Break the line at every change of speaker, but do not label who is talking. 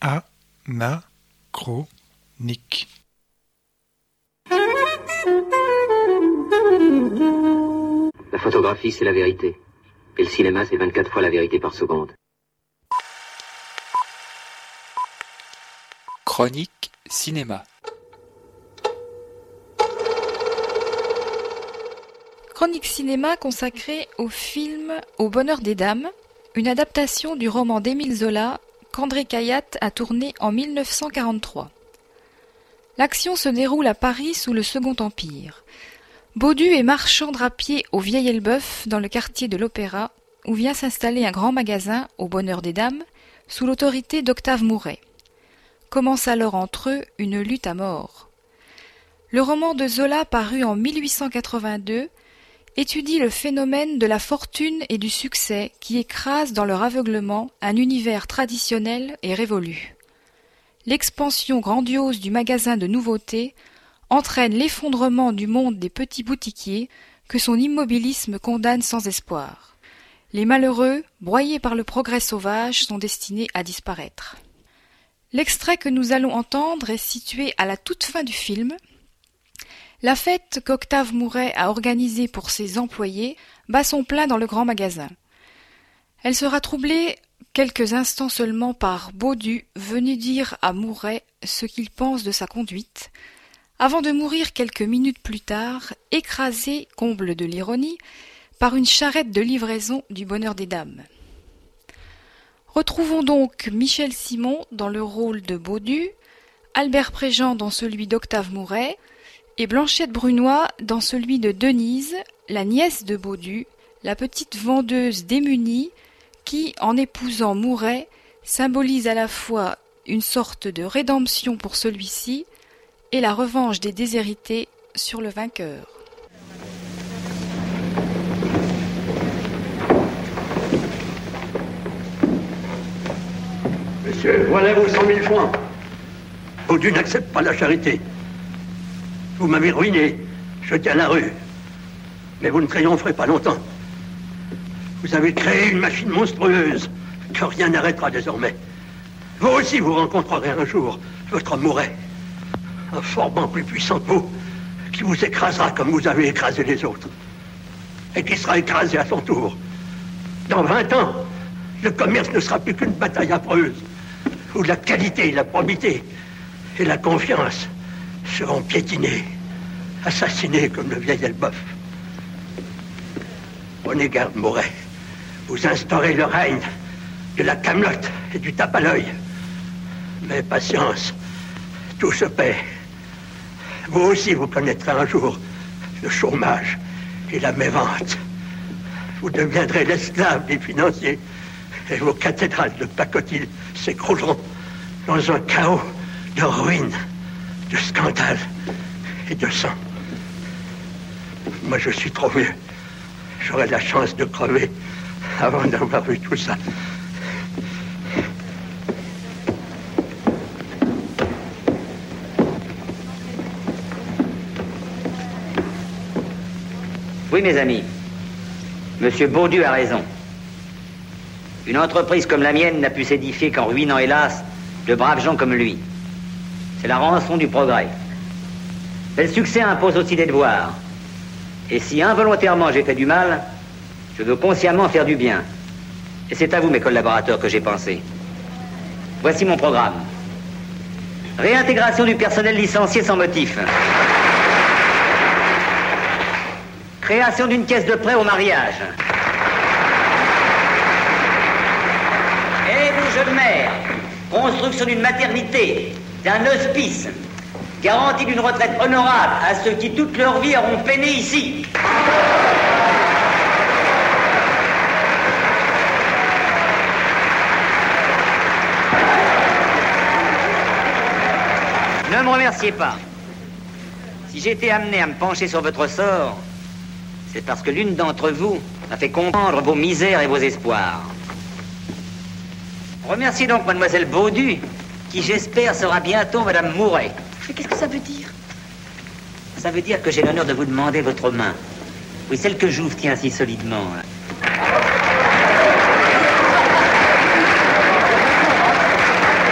Anachronique.
La photographie, c'est la vérité. Et le cinéma, c'est 24 fois la vérité par seconde.
Chronique cinéma.
Chronique cinéma consacrée au film Au bonheur des dames, une adaptation du roman d'Émile Zola qu'André Cayatte a tourné en 1943. L'action se déroule à Paris sous le Second Empire. Baudu est marchand drapier au Vieil Elbeuf dans le quartier de l'Opéra, où vient s'installer un grand magasin Au bonheur des dames, sous l'autorité d'Octave Mouret. Commence alors entre eux une lutte à mort. Le roman de Zola paru en 1882 étudie le phénomène de la fortune et du succès qui écrase dans leur aveuglement un univers traditionnel et révolu. L'expansion grandiose du magasin de nouveautés entraîne l'effondrement du monde des petits boutiquiers que son immobilisme condamne sans espoir. Les malheureux, broyés par le progrès sauvage, sont destinés à disparaître. L'extrait que nous allons entendre est situé à la toute fin du film. La fête qu'Octave Mouret a organisée pour ses employés bat son plein dans le grand magasin. Elle sera troublée quelques instants seulement par Baudu, venu dire à Mouret ce qu'il pense de sa conduite, avant de mourir quelques minutes plus tard, écrasé, comble de l'ironie, par une charrette de livraison du bonheur des dames. Retrouvons donc Michel Simon dans le rôle de Baudu, Albert Préjean dans celui d'Octave Mouret, et Blanchette Brunoy dans celui de Denise, la nièce de Baudu, la petite vendeuse démunie qui, en épousant Mouret, symbolise à la fois une sorte de rédemption pour celui-ci et la revanche des déshérités sur le vainqueur.
Monsieur, voilà vos 100 000 francs. Baudu n'accepte pas la charité. Vous m'avez ruiné, jeté à la rue. Mais vous ne triompherez pas longtemps. Vous avez créé une machine monstrueuse que rien n'arrêtera désormais. Vous aussi, vous rencontrerez un jour votre Mouret. Un formant plus puissant que vous, qui vous écrasera comme vous avez écrasé les autres. Et qui sera écrasé à son tour. Dans 20 ans, le commerce ne sera plus qu'une bataille affreuse, où la qualité, la probité et la confiance seront piétinés, assassinés comme le vieil Elbeuf. Prenez garde, Mouret. Vous instaurez le règne de la camelote et du tape à l'œil. Mais patience, tout se paie. Vous aussi, vous connaîtrez un jour le chômage et la mévente. Vous deviendrez l'esclave des financiers et vos cathédrales de pacotille s'écrouleront dans un chaos de ruines, de scandale et de sang. Moi, je suis trop vieux. J'aurai la chance de crever avant d'avoir vu tout ça.
Oui, mes amis. Monsieur Baudu a raison. Une entreprise comme la mienne n'a pu s'édifier qu'en ruinant, hélas, de braves gens comme lui. C'est la rançon du progrès. Mais le succès impose aussi des devoirs. Et si involontairement j'ai fait du mal, je veux consciemment faire du bien. Et c'est à vous, mes collaborateurs, que j'ai pensé. Voici mon programme. Réintégration du personnel licencié sans motif. Création d'une caisse de prêt au mariage. Et vous, jeunes mères, construction d'une maternité, d'un hospice, garantie d'une retraite honorable à ceux qui toute leur vie auront peiné ici. Ne me remerciez pas. Si j'ai été amené à me pencher sur votre sort, c'est parce que l'une d'entre vous m'a fait comprendre vos misères et vos espoirs. Remerciez donc mademoiselle Baudu, qui j'espère sera bientôt madame Mouret.
Mais qu'est-ce que ça veut dire?
Ça veut dire que j'ai l'honneur de vous demander votre main. Oui, celle que j'ouvre, tiens, si solidement.